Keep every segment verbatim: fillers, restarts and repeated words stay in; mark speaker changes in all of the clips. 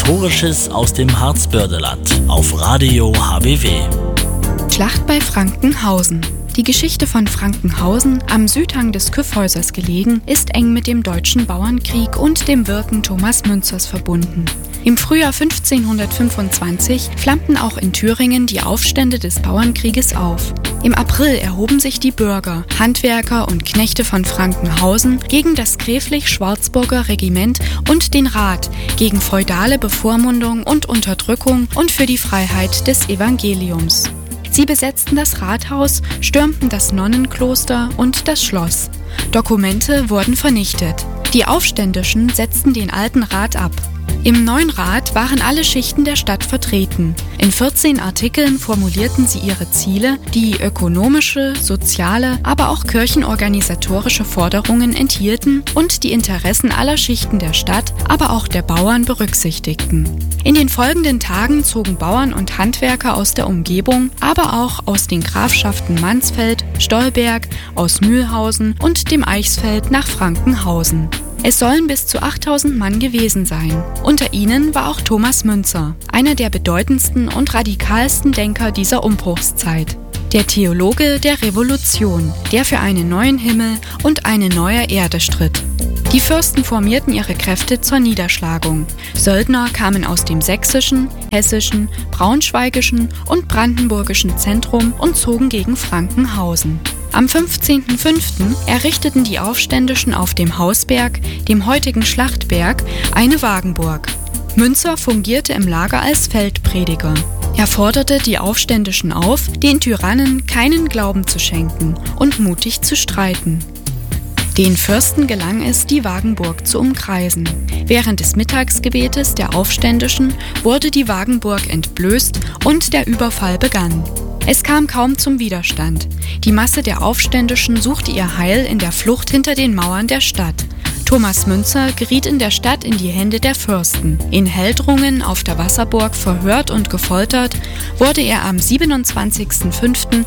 Speaker 1: Historisches aus dem Harzbördeland auf Radio H B W.
Speaker 2: Schlacht bei Frankenhausen. Die Geschichte von Frankenhausen, am Südhang des Kyffhäusers gelegen, ist eng mit dem Deutschen Bauernkrieg und dem Wirken Thomas Münzers verbunden. Im Frühjahr fünfzehnhundertfünfundzwanzig flammten auch in Thüringen die Aufstände des Bauernkrieges auf. Im April erhoben sich die Bürger, Handwerker und Knechte von Frankenhausen gegen das gräflich-schwarzburger Regiment und den Rat, gegen feudale Bevormundung und Unterdrückung und für die Freiheit des Evangeliums. Sie besetzten das Rathaus, stürmten das Nonnenkloster und das Schloss. Dokumente wurden vernichtet. Die Aufständischen setzten den alten Rat ab. Im neuen Rat waren alle Schichten der Stadt vertreten. In vierzehn Artikeln formulierten sie ihre Ziele, die ökonomische, soziale, aber auch kirchenorganisatorische Forderungen enthielten und die Interessen aller Schichten der Stadt, aber auch der Bauern berücksichtigten. In den folgenden Tagen zogen Bauern und Handwerker aus der Umgebung, aber auch aus den Grafschaften Mansfeld, Stolberg, aus Mühlhausen und dem Eichsfeld nach Frankenhausen. Es sollen bis zu achttausend Mann gewesen sein. Unter ihnen war auch Thomas Münzer, einer der bedeutendsten und radikalsten Denker dieser Umbruchszeit. Der Theologe der Revolution, der für einen neuen Himmel und eine neue Erde stritt. Die Fürsten formierten ihre Kräfte zur Niederschlagung. Söldner kamen aus dem sächsischen, hessischen, braunschweigischen und brandenburgischen Zentrum und zogen gegen Frankenhausen. Am fünfzehnten fünften errichteten die Aufständischen auf dem Hausberg, dem heutigen Schlachtberg, eine Wagenburg. Münzer fungierte im Lager als Feldprediger. Er forderte die Aufständischen auf, den Tyrannen keinen Glauben zu schenken und mutig zu streiten. Den Fürsten gelang es, die Wagenburg zu umkreisen. Während des Mittagsgebetes der Aufständischen wurde die Wagenburg entblößt und der Überfall begann. Es kam kaum zum Widerstand. Die Masse der Aufständischen suchte ihr Heil in der Flucht hinter den Mauern der Stadt. Thomas Münzer geriet in der Stadt in die Hände der Fürsten. In Heldrungen auf der Wasserburg verhört und gefoltert, wurde er am siebenundzwanzigsten fünften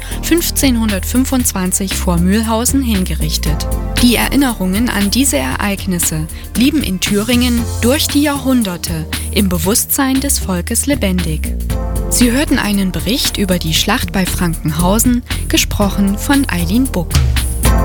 Speaker 2: fünfzehnhundertfünfundzwanzig vor Mühlhausen hingerichtet. Die Erinnerungen an diese Ereignisse blieben in Thüringen durch die Jahrhunderte im Bewusstsein des Volkes lebendig. Sie hörten einen Bericht über die Schlacht bei Frankenhausen, gesprochen von Eileen Buck.